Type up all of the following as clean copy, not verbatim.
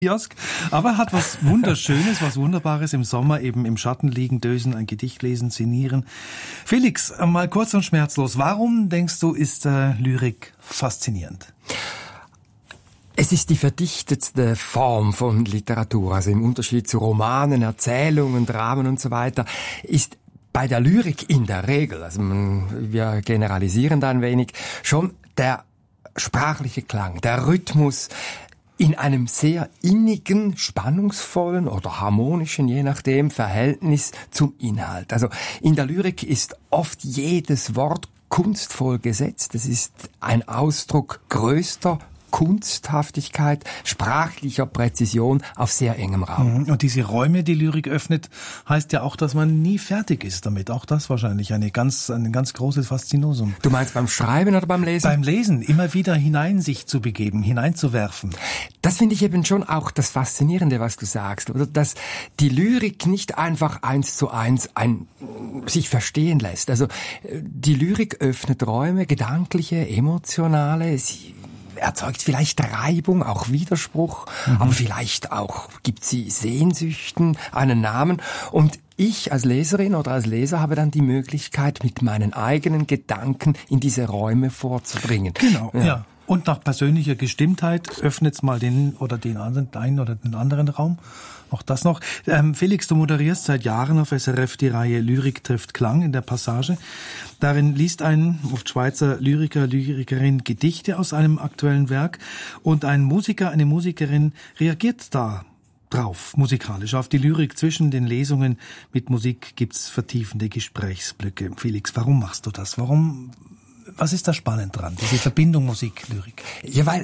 Kiosk, aber hat was Wunderschönes, was Wunderbares im Sommer, eben im Schatten liegen, dösen, ein Gedicht lesen, sinnieren. Felix, mal kurz und schmerzlos, warum denkst du, ist Lyrik faszinierend? Es ist die verdichtetste Form von Literatur, also im Unterschied zu Romanen, Erzählungen, Dramen und so weiter, ist bei der Lyrik in der Regel, also wir generalisieren da ein wenig, schon der sprachliche Klang, der Rhythmus, in einem sehr innigen, spannungsvollen oder harmonischen, je nachdem, Verhältnis zum Inhalt. Also in der Lyrik ist oft jedes Wort kunstvoll gesetzt. Es ist ein Ausdruck größter Kunsthaftigkeit, sprachlicher Präzision auf sehr engem Raum. Und diese Räume, die Lyrik öffnet, heißt ja auch, dass man nie fertig ist damit. Auch das wahrscheinlich ein ganz großes Faszinosum. Du meinst beim Schreiben oder beim Lesen? Beim Lesen, immer wieder hinein sich zu begeben, hineinzuwerfen. Das finde ich eben schon auch das Faszinierende, was du sagst, oder? Dass die Lyrik nicht einfach 1:1 sich verstehen lässt. Also die Lyrik öffnet Räume, gedankliche, emotionale, sie erzeugt vielleicht Reibung, auch Widerspruch, aber vielleicht auch gibt sie Sehnsüchten, einen Namen. Und ich als Leserin oder als Leser habe dann die Möglichkeit, mit meinen eigenen Gedanken in diese Räume vorzudringen. Genau, ja. Und nach persönlicher Gestimmtheit öffnet's mal den oder den anderen Raum. Auch das noch. Felix, du moderierst seit Jahren auf SRF die Reihe Lyrik trifft Klang in der Passage. Darin liest ein oft Schweizer Lyriker, Lyrikerin Gedichte aus einem aktuellen Werk und ein Musiker, eine Musikerin reagiert da drauf, musikalisch. Auf die Lyrik zwischen den Lesungen mit Musik gibt's vertiefende Gesprächsblöcke. Felix, warum machst du das? Was ist da spannend dran, diese Verbindung Musik-Lyrik? Ja, weil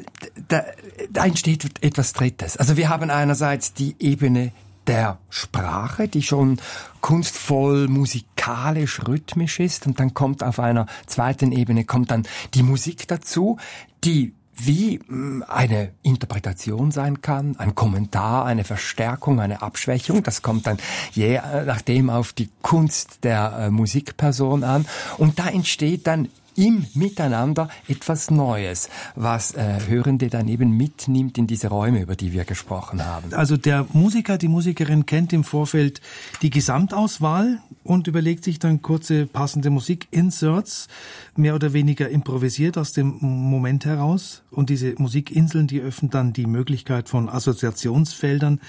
da entsteht etwas Drittes. Also wir haben einerseits die Ebene der Sprache, die schon kunstvoll, musikalisch, rhythmisch ist. Und dann kommt auf einer zweiten Ebene dann die Musik dazu, die wie eine Interpretation sein kann, ein Kommentar, eine Verstärkung, eine Abschwächung. Das kommt dann je nachdem auf die Kunst der Musikperson an. Und da entsteht dann im Miteinander etwas Neues, was Hörende dann eben mitnimmt in diese Räume, über die wir gesprochen haben. Also der Musiker, die Musikerin kennt im Vorfeld die Gesamtauswahl und überlegt sich dann kurze passende Musik-Inserts, mehr oder weniger improvisiert aus dem Moment heraus. Und diese Musikinseln, die öffnen dann die Möglichkeit von Assoziationsfeldern,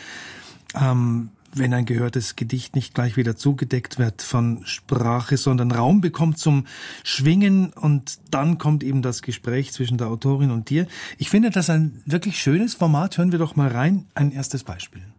wenn ein gehörtes Gedicht nicht gleich wieder zugedeckt wird von Sprache, sondern Raum bekommt zum Schwingen und dann kommt eben das Gespräch zwischen der Autorin und dir. Ich finde das ein wirklich schönes Format. Hören wir doch mal rein. Ein erstes Beispiel.